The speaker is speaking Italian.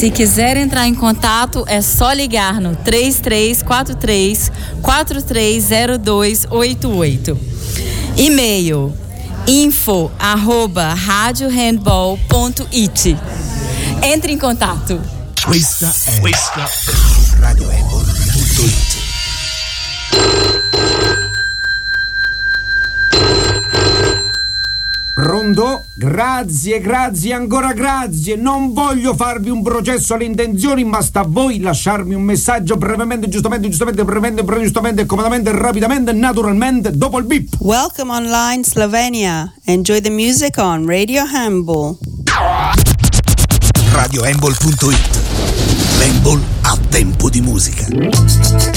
Se quiser entrar em contato, é só ligar no 3343-430288. E-mail info@radiohandball.it. Entre em contato. Questa è radiohandball.it. Pronto? Grazie, ancora grazie. Non voglio farvi un processo alle intenzioni, ma sta a voi lasciarmi un messaggio brevemente, giustamente, comodamente, rapidamente, naturalmente, dopo il bip. Welcome online Slovenia. Enjoy the music on Radio Handball. radiohandball.it. Handball a tempo di musica.